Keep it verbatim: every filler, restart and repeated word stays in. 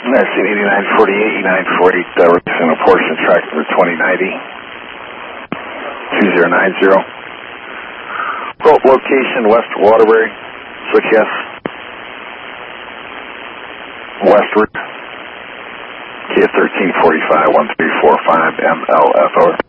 Nursing eighty-nine forty-eight, eighty-nine forty-eight, uh, releasing a portion track number twenty ninety, two zero nine zero. Boat location, West Waterbury, switch yes. Westward, K thirteen forty-five, one three four five, M L F, over.